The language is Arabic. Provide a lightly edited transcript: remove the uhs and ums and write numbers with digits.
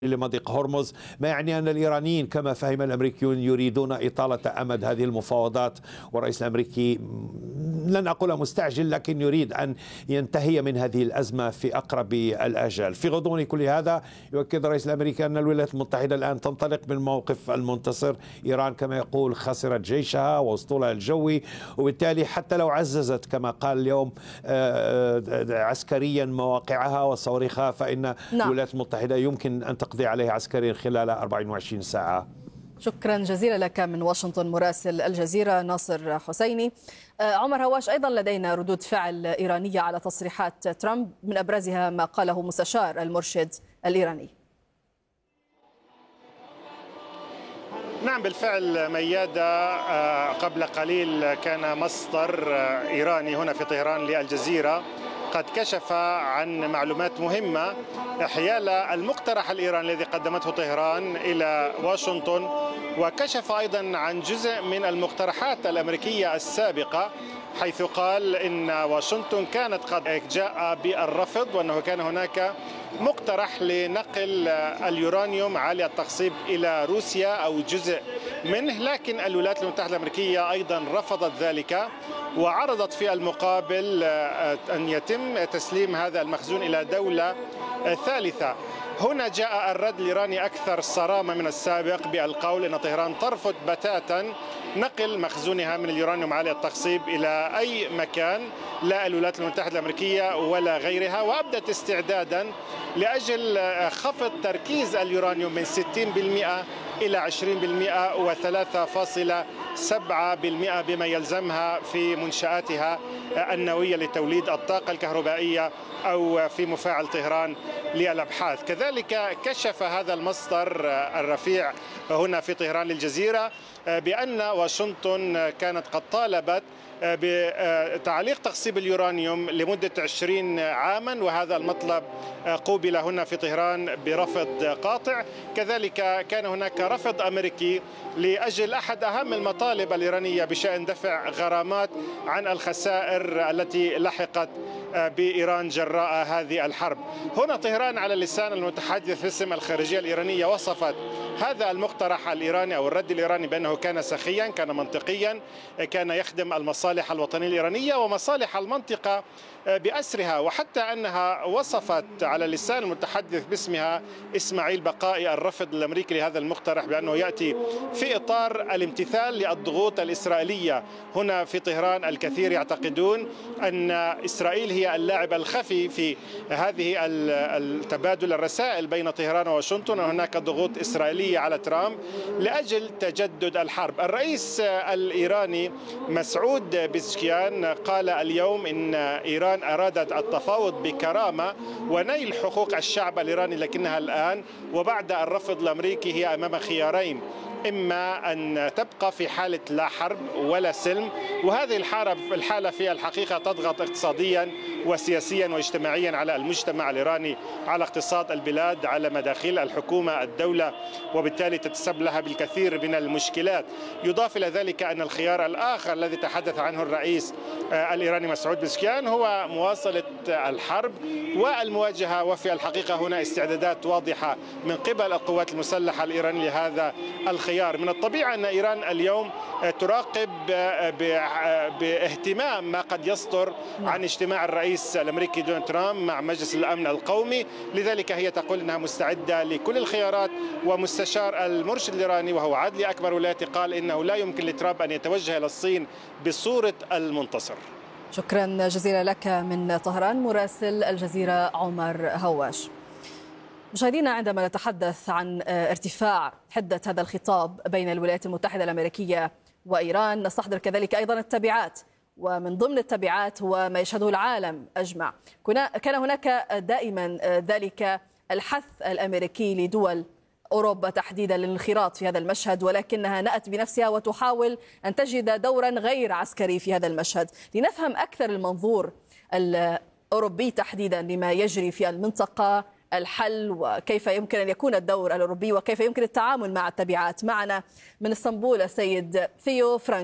لمضيق هرمز، ما يعني أن الإيرانيين كما فهم الأمريكيون يريدون إطالة أمد هذه المفاوضات، والرئيس الأمريكي لن أقول مستعجل لكن يريد أن ينتهي من هذه الأزمة في أقرب الآجال. في غضون كل هذا يؤكد الرئيس الأمريكي أن الولايات المتحدة الآن تنطلق من موقف المنتصر. إيران كما يقول خسرت جيشها وأسطولها الجوي، وبالتالي حتى لو عززت كما قال اليوم عسكريا مواقعها وصواريخها فإن الولايات المتحدة يمكن أن تقضي عليه عسكريا خلال 24 ساعة. شكرا جزيلا لك من واشنطن مراسل الجزيرة ناصر حسيني. عمر هواش، أيضا لدينا ردود فعل إيرانية على تصريحات ترامب، من أبرزها ما قاله مستشار المرشد الإيراني. نعم بالفعل ميادة، قبل قليل كان مصدر إيراني هنا في طهران للجزيرة قد كشف عن معلومات مهمة حيال المقترح الإيراني الذي قدمته طهران إلى واشنطن، وكشف أيضا عن جزء من المقترحات الأمريكية السابقة، حيث قال إن واشنطن كانت قد جاء بالرفض، وأنه كان هناك مقترح لنقل اليورانيوم عالي التخصيب إلى روسيا أو جزء منه، لكن الولايات المتحدة الأمريكية أيضا رفضت ذلك، وعرضت في المقابل أن يتم تسليم هذا المخزون إلى دولة ثالثة. هنا جاء الرد الإيراني أكثر صرامة من السابق بالقول أن طهران ترفض بتاتا نقل مخزونها من اليورانيوم عالي التخصيب إلى أي مكان، لا الولايات المتحدة الأمريكية ولا غيرها، وأبدت استعدادا لأجل خفض تركيز اليورانيوم من 60% إلى 20% و3.7% بما يلزمها في منشآتها النووية لتوليد الطاقة الكهربائية أو في مفاعل طهران للأبحاث. كذلك كشف هذا المصدر الرفيع هنا في طهران للجزيرة بأن واشنطن كانت قد طالبت بتعليق تخصيب اليورانيوم لمدة 20 عاما، وهذا المطلب قوبل هنا في طهران برفض قاطع. كذلك كان هناك رفض أمريكي لأجل أحد أهم المطالب الإيرانية بشأن دفع غرامات عن الخسائر التي لحقت بإيران جراء هذه الحرب. هنا طهران على لسان المتحدث باسم الخارجية الإيرانية وصفت هذا المقترح الإيراني أو الرد الإيراني بأنه كان سخيا، كان منطقيا، كان يخدم المصالح الوطنية الإيرانية ومصالح المنطقة بأسرها، وحتى أنها وصفت على لسان المتحدث باسمها إسماعيل بقائي الرفض الأمريكي لهذا المقترح بأنه يأتي في إطار الامتثال للضغوط الإسرائيلية. هنا في طهران الكثير يعتقدون أن إسرائيل هي اللاعب الخفي في هذه التبادل الرسائل بين طهران وواشنطن، وهناك ضغوط إسرائيلية على ترامب لأجل تجدد الحرب. الرئيس الإيراني مسعود بيزشكيان قال اليوم إن إيران أرادت التفاوض بكرامة ونيل حقوق الشعب الإيراني، لكنها الآن وبعد الرفض الأمريكي هي أمام خيارين: إما أن تبقى في حالة لا حرب ولا سلم، وهذه الحالة في الحقيقة تضغط اقتصاديا وسياسيا واجتماعيا على المجتمع الإيراني، على اقتصاد البلاد، على مداخيل الحكومة الدولة، وبالتالي تتسبب لها بالكثير من المشكلات. يضاف إلى ذلك أن الخيار الآخر الذي تحدث عنه الرئيس الإيراني مسعود بيزشكيان هو مواصلة الحرب والمواجهة، وفي الحقيقة هنا استعدادات واضحة من قبل القوات المسلحة الإيرانية لهذا الخيار. من الطبيعي أن إيران اليوم تراقب باهتمام ما قد يصدر عن اجتماع الرئيس الأمريكي دونالد ترامب مع مجلس الأمن القومي، لذلك هي تقول أنها مستعدة لكل الخيارات. ومستشار المرشد الإيراني وهو عدلي أكبر ولاية قال إنه لا يمكن لترامب أن يتوجه إلى الصين بصورة المنتصر. شكرا جزيلا لك من طهران مراسل الجزيرة عمر هواش. مشاهدينا، عندما نتحدث عن ارتفاع حدة هذا الخطاب بين الولايات المتحدة الأمريكية وإيران نستحضر كذلك أيضا التبعات، ومن ضمن التبعات هو ما يشهده العالم أجمع. كان هناك دائما ذلك الحث الأمريكي لدول أوروبا تحديدا للانخراط في هذا المشهد، ولكنها نأت بنفسها وتحاول أن تجد دورا غير عسكري في هذا المشهد. لنفهم أكثر المنظور الأوروبي تحديدا لما يجري في المنطقة، الحل، وكيف يمكن أن يكون الدور الأوروبي وكيف يمكن التعامل مع التبعات. معنا من اسطنبول السيد ثيو فرانك.